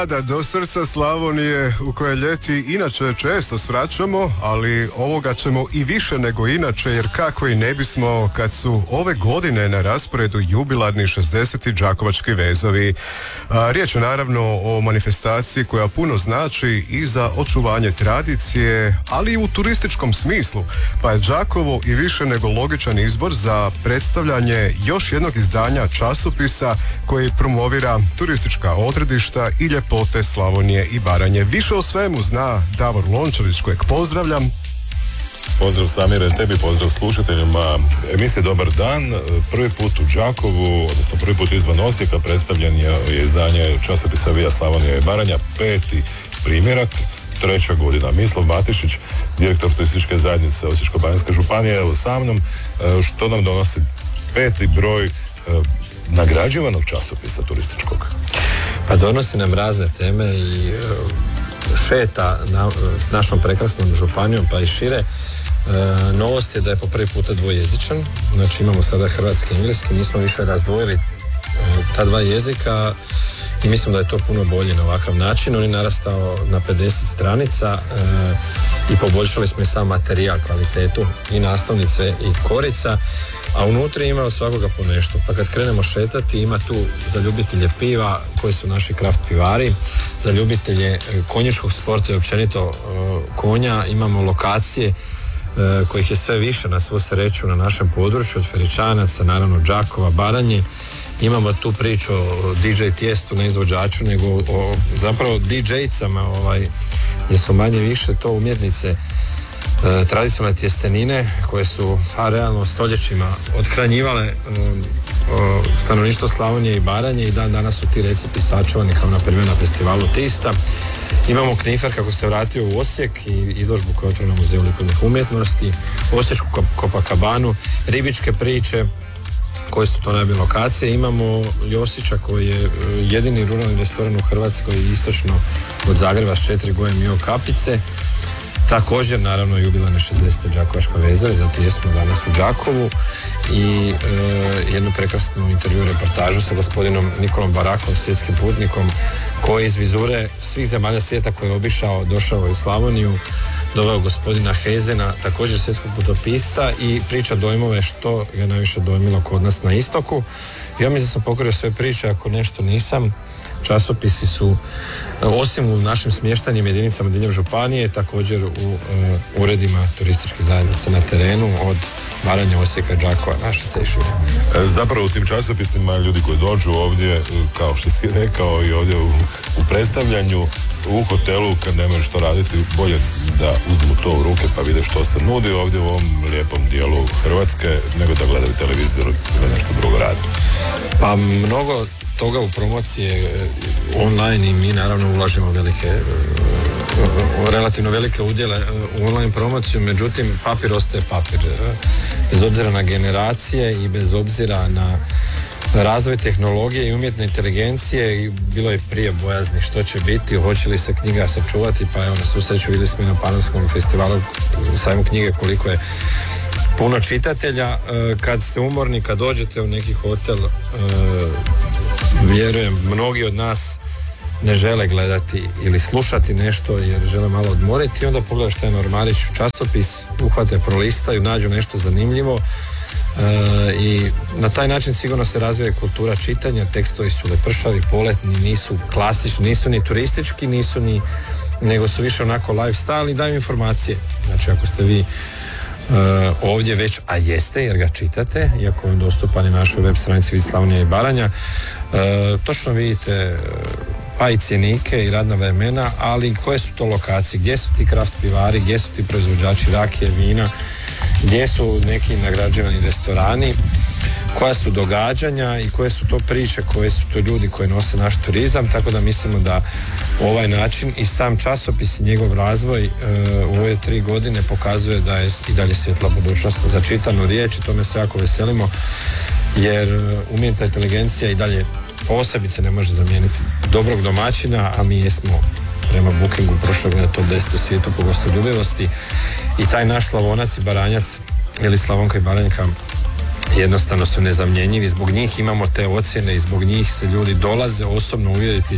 Da, do srca Slavonije u koje ljeti inače često svraćamo, ali ovoga ćemo i više nego inače, jer kako i ne bismo kad su ove godine na rasporedu jubilarni 60. Đakovački vezovi. Riječ je naravno o manifestaciji koja puno znači i za očuvanje tradicije, ali i u turističkom smislu, pa je Đakovo i više nego logičan izbor za predstavljanje još jednog izdanja časopisa koji promovira turistička odredišta i ljepote Slavonije i Baranje. Više o svemu zna Davor Lončarić, kojeg pozdravljam. Pozdrav Samire, tebi, pozdrav slušateljima emisije Dobar dan. Prvi put u Đakovu, odnosno prvi put izvan Osijeka predstavljen je izdanje časopisa Via Slavonija i Baranja, 5. primjerak, 3. godina. Mislav Matišić, direktor turističke zajednice Osječko-baranjske županije, evo sa mnom, što nam donosi 5. broj nagrađivanog časopisa turističkog. Pa donosi nam razne teme i šeta s našom prekrasnom županijom pa i šire. Novost je da je po prvi puta dvojezičan, znači imamo sada hrvatski i engleski, nismo više razdvojili ta dva jezika i mislim da je to puno bolje na ovakav način. On je narastao na 50 stranica i poboljšali smo i sam materijal, kvalitetu i nastavnice i korica, a unutra ima od svakoga po nešto. Pa kad krenemo šetati, ima tu za ljubitelje piva koji su naši kraft pivari, za ljubitelje konjičkog sporta i općenito konja imamo lokacije kojih je sve više na svu sreću na našem području, od Feričanaca, naravno Đakova, Baranje. Imamo tu priču o DJ Tijestu, ne izvođaču, nego o zapravo DJ-cama, jer su manje više to umjetnice tradicionalne tjestenine koje su realno stoljećima othranjivale stanovništvo Slavonije i Baranje i dan danas su ti recepti sačuvani kao na primjer na festivalu Tista. Imamo Knifer kako se vratio u Osijek i izložbu koja je otvorena u Muzeju likovnih umjetnosti, Osječku Copacabanu, ribičke priče koje su to najbolje lokacije. Imamo Josića koji je jedini ruralni restoran u Hrvatskoj i istočno od Zagreba s 4 goje Mio Kapice. Također, naravno, jubilarne 60. Đakovačka vezove, zato jesmo danas u Đakovu i jednu prekrasnu intervju reportažu sa gospodinom Nikolom Barakom, svjetskim putnikom, koji iz vizure svih zemalja svijeta koje je obišao, došao je u Slavoniju, doveo gospodina Hezena, također svjetskog putopisca, i priča dojmove što ga najviše dojmilo kod nas na istoku. Ja mislim da sam pokrio sve priče, ako nešto nisam. Časopisi su, osim u našim smještajnim jedinicama diljem županije, također u uredima turističkih zajednica na terenu, od Baranje, Osijeka, Đakova, Našica i šire. Zapravo u tim časopisima ljudi koji dođu ovdje, kao što si rekao, i ovdje u predstavljanju u hotelu, kad nemaju što raditi, bolje da uzmu to u ruke pa vide što se nudi ovdje u ovom lijepom dijelu Hrvatske, nego da gledaju televiziju ili nešto drugo radi. Pa mnogo toga u promocije online i mi naravno ulažemo relativno velike udjele u online promociju, međutim papir ostaje papir. Bez obzira na generacije i bez obzira na razvoj tehnologije i umjetne inteligencije, i bilo je prije bojazni što će biti, hoće li se knjiga sačuvati, pa evo na svu sreću vidjeli smo i na Panonskom festivalu sajmu knjige koliko je puno čitatelja. Kad ste umorni, kad dođete u neki hotel, vjerujem, mnogi od nas ne žele gledati ili slušati nešto jer žele malo odmoriti, i onda pogledaju što je Normarić u časopis, uhvate, prolistaju, nađu nešto zanimljivo i na taj način sigurno se razvija kultura čitanja. Tekstovi su lepršavi, poletni, nisu klasični, nisu ni turistički, nego su više onako lifestyle i daju informacije. Znači ako ste vi ovdje već, a jeste jer ga čitate, iako je dostupan i našoj web stranici Via Slavonija i Baranja, točno vidite pa i cjenike i radna vremena, ali koje su to lokacije, gdje su ti kraft pivari, gdje su ti proizvođači rakije, vina, gdje su neki nagrađivani restorani, koja su događanja i koje su to priče, koje su to ljudi koji nose naš turizam. Tako da mislimo da ovaj način i sam časopis i njegov razvoj u ove 3 godine pokazuje da je i dalje svjetla budućnost za čitanu riječ, i tome se jako veselimo, jer umjetna inteligencija i dalje posebice ne može zamijeniti dobrog domaćina, a mi jesmo prema Bookingu prošle godine top 10 u svijetu po gostoljubivosti, i taj naš Slavonac i Baranjac ili Slavonka i Baranjka jednostavno su nezamjenjivi. Zbog njih imamo te ocjene i zbog njih se ljudi dolaze osobno uvjeriti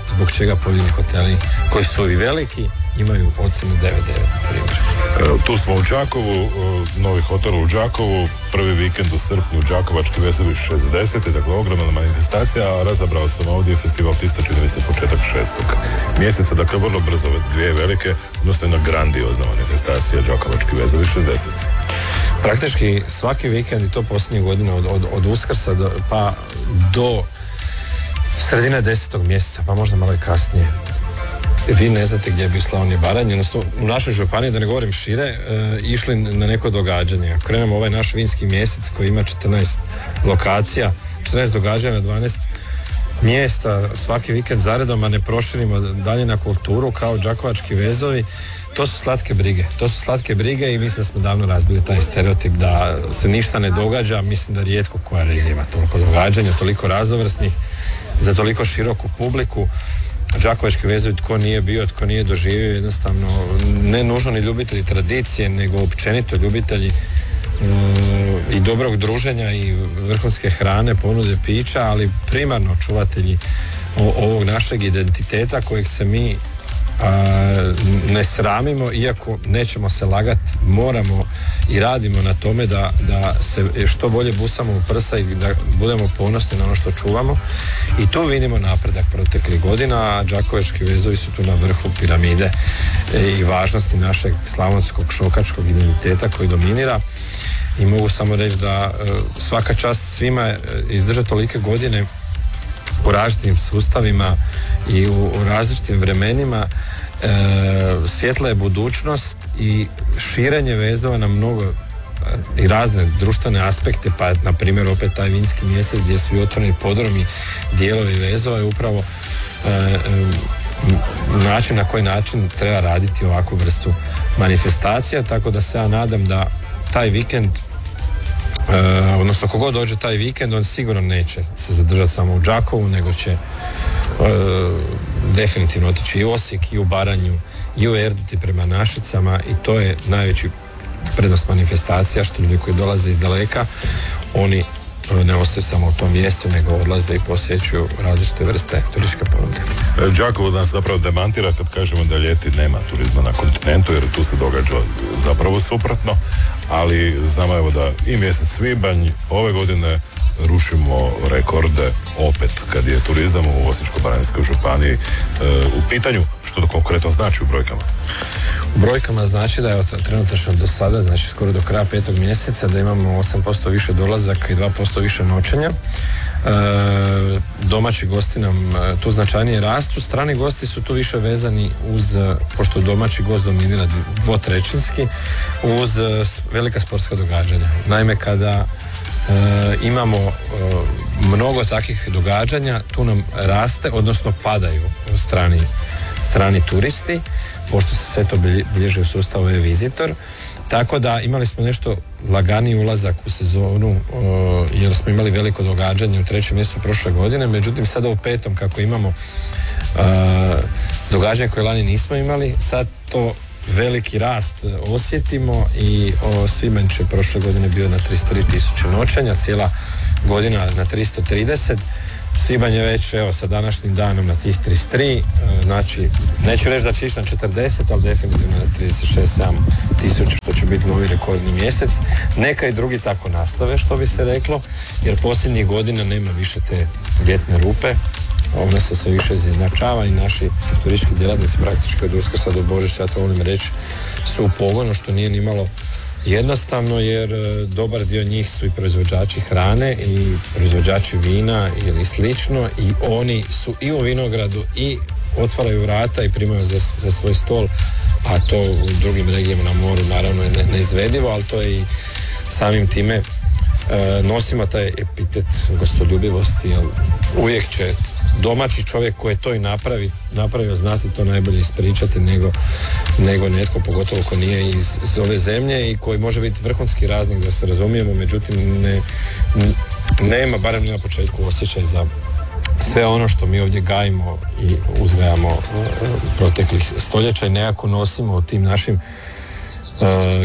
zbog čega pojedini hoteli koji su i veliki imaju ocjenu 9.9 primjer. Tu smo u Đakovu, novi hotel u Đakovu, prvi vikend u srpnju, Đakovački vezovi 60. Dakle, ogromna manifestacija, a razabrao sam ovdje festival Tista, čini mi se početak 6. mjeseca, dakle vrlo brzo dvije velike, odnosno jedna grandiozna manifestacija, Đakovački vezovi 60. Praktički svaki vikend i to posljednjih godina od Uskrsa pa do sredine 10. mjeseca, pa možda malo i kasnije. Vi ne znate gdje bi u Slavoniji i Baranji, odnosno u našoj županiji, da ne govorim šire, išli na neko događanje. Ako krenemo ovaj naš vinski mjesec koji ima 14 lokacija, 14 događanja na 12 mjesta svaki vikend zaredom, a ne proširimo dalje na kulturu kao Đakovački vezovi, to su slatke brige i mislim da smo davno razbili taj stereotip da se ništa ne događa. Mislim da rijetko koja regija ima toliko događanja, toliko raznovrsnih, za toliko široku publiku. Đakovački vezovi, tko nije bio, tko nije doživio, jednostavno ne nužno ni ljubitelji tradicije, nego općenito ljubitelji i dobrog druženja i vrhunske hrane, ponude pića, ali primarno čuvatelji ovog našeg identiteta kojeg se mi ne sramimo, iako nećemo se lagati, moramo i radimo na tome da se što bolje busamo u prsa i da budemo ponosni na ono što čuvamo, i tu vidimo napredak proteklih godina, a Đakovački vezovi su tu na vrhu piramide i važnosti našeg slavonskog šokačkog identiteta koji dominira. I mogu samo reći da svaka čast svima izdržati tolike godine u različitim sustavima i u različitim vremenima. Svjetla je budućnost i širenje vezova na mnogo i razne društvene aspekte, pa na primjer opet taj vinski mjesec gdje su i otvoreni podromi, dijelovi vezova je upravo način na koji način treba raditi ovakvu vrstu manifestacija, tako da se ja nadam da taj vikend, odnosno kogod dođe taj vikend, on sigurno neće se zadržati samo u Đakovu, nego će definitivno otići i u Osijek, i u Baranju, i u Erdut, i prema Našicama, i to je najveći prednost manifestacija, što ljudi koji dolaze iz daleka, oni ne ostaju samo u tom mjestu, nego odlaze i posjećuju različite vrste turističke ponude. Đakovo nas zapravo demantira kad kažemo da ljeti nema turizma na kontinentu, jer tu se događa zapravo suprotno, ali znamo evo da i mjesec svibanj ove godine rušimo rekorde opet kad je turizam u Osječko-baranjskoj županiji u pitanju. Što to konkretno znači u brojkama? U brojkama znači da je trenutačno do sada, znači skoro do kraja 5. mjeseca, da imamo 8% više dolazaka i 2% više noćenja. Domaći gosti nam tu značajnije rastu, strani gosti su tu više vezani uz, pošto domaći gost dominira dvotrećinski, uz velika sportska događanja. Naime, kada imamo mnogo takvih događanja, tu nam raste, odnosno padaju strani turisti, pošto se sve to bilježi u sustavu e-vizitor, tako da imali smo nešto laganiji ulazak u sezonu, jer smo imali veliko događanje u 3. mjesecu prošle godine, međutim sada u 5. kako imamo događanje koje lani nismo imali, sad to veliki rast osjetimo i svibanj će prošle godine bio na 33.000 noćenja, cijela godina na 330. Svibanj je već sa današnjim danom na tih 33, znači neću reći da će ići na 40, ali definitivno na 36-7 tisuća, što će biti novi rekordni mjesec. Neka i drugi tako nastave, što bi se reklo, jer posljednjih godina nema više te ljetne rupe, ona se sve više izjednačava i naši turistički djelatnici praktički od Uskrsa do Božića, ja to volim reći, su u pogonu, što nije ni malo jednostavno, jer dobar dio njih su i proizvođači hrane i proizvođači vina ili slično, i oni su i u vinogradu i otvaraju vrata i primaju za svoj stol, a to u drugim regijama na moru naravno je neizvedivo, ali to je i samim time nosimo taj epitet gostoljubivosti, jer uvijek će domaći čovjek koji je to i napravio znati to najbolje ispričati nego netko, pogotovo ko nije iz ove zemlje i koji može biti vrhunski raznik, da se razumijemo, međutim nema, barem ne na početku, osjećaj za sve ono što mi ovdje gajimo i uzgajamo proteklih stoljeća i nekako nosimo u tim našim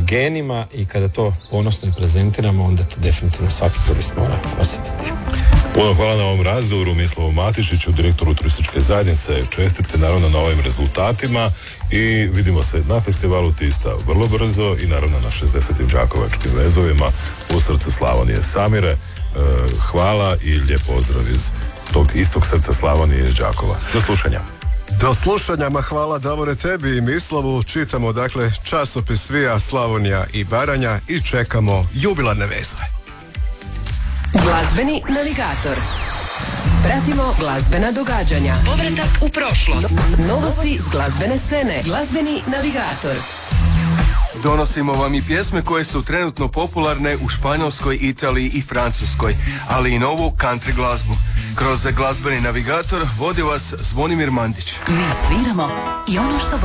genima, i kada to ponosno i prezentiramo, onda to definitivno svaki turist mora osjetiti. Puno hvala na ovom razgovoru Mislavu Matišiću, direktoru turističke zajednice. Čestitke naravno na ovim rezultatima i vidimo se na festivalu Tista vrlo brzo i naravno na 60. Đakovačkim vezovima u srcu Slavonije. Samire, hvala i lijep pozdrav iz tog istog srca Slavonije iz Đakova. Do slušanja. Do slušanja, ma hvala Davore tebi i Mislavu. Čitamo dakle časopis Via Slavonija i Baranja i čekamo jubilarne vezove. Glazbeni navigator. Pratimo glazbena događanja. Povratak u prošlost. Novosti s glazbene scene. Glazbeni navigator. Donosimo vam i pjesme koje su trenutno popularne u Španjolskoj, Italiji i Francuskoj, ali i novu country glazbu. Kroz glazbeni navigator vodi vas Zvonimir Mandić. Mi sviramo i ono što